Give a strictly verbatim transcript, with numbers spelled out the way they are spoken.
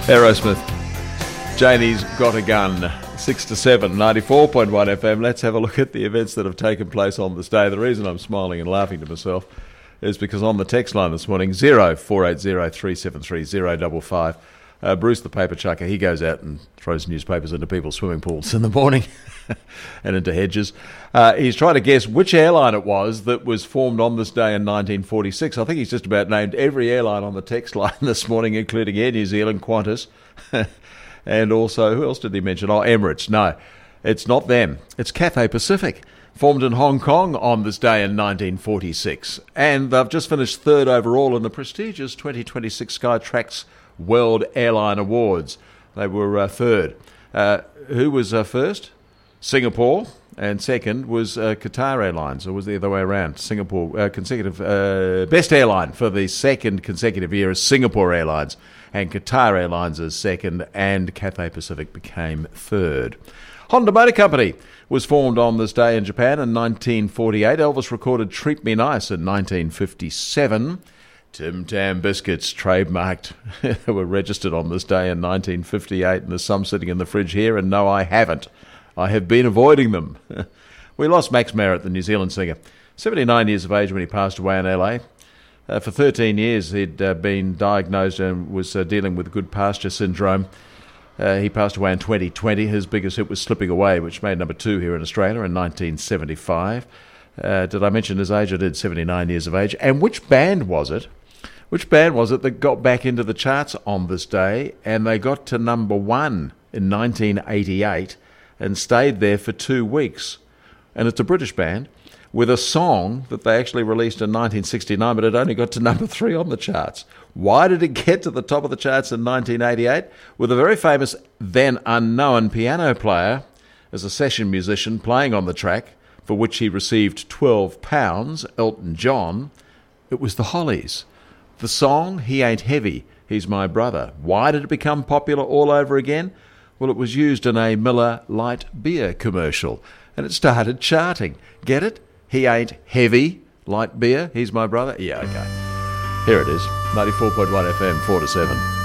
Aerosmith. Janie's Got a Gun. six to seven, ninety-four point one F M. Let's have a look at the events that have taken place on this day. The reason I'm smiling and laughing to myself is because on the text line this morning, zero four eight zero three seven three zero five five, uh, Bruce the paper chucker, he goes out and throws newspapers into people's swimming pools in the morning and into hedges. Uh, he's trying to guess which airline it was that was formed on this day in nineteen forty-six. I think he's just about named every airline on the text line this morning, including Air New Zealand, Qantas, and also, who else did he mention? Oh, Emirates. No, it's not them. It's Cathay Pacific, formed in Hong Kong on this day in nineteen forty-six. And they've just finished third overall in the prestigious twenty twenty-six Skytrax World Airline Awards. They were uh, third. Uh, who was uh, first? Singapore. And second was uh, Qatar Airlines, or was the other way around? Singapore, uh, consecutive, uh, best airline for the second consecutive year is Singapore Airlines, and Qatar Airlines is second, and Cathay Pacific became third. Honda Motor Company was formed on this day in Japan in nineteen forty-eight. Elvis recorded Treat Me Nice in nineteen fifty-seven. Tim Tam biscuits, trademarked, were registered on this day in nineteen fifty-eight, and there's some sitting in the fridge here, and no, I haven't. I have been avoiding them. We lost Max Merritt, the New Zealand singer, seventy-nine years of age when he passed away in L A. Uh, for thirteen years, he'd uh, been diagnosed and was uh, dealing with good pasture syndrome. Uh, he passed away in twenty twenty. His biggest hit was Slipping Away, which made number two here in Australia in nineteen seventy-five. Uh, did I mention his age? I did, seventy-nine years of age. And which band was it? Which band was it that got back into the charts on this day, and they got to number one in nineteen eighty-eight and stayed there for two weeks? And it's a British band with a song that they actually released in nineteen sixty-nine, but it only got to number three on the charts. Why did it get to the top of the charts in nineteen eighty-eight? With a very famous, then unknown piano player as a session musician playing on the track, for which he received twelve pounds, Elton John. It was the Hollies. The song, He Ain't Heavy, He's My Brother. Why did it become popular all over again? Well, it was used in a Miller Light beer commercial, and it started charting. Get it? He ain't heavy, light beer, he's my brother. Yeah, okay. Here it is, ninety-four point one F M, four to seven.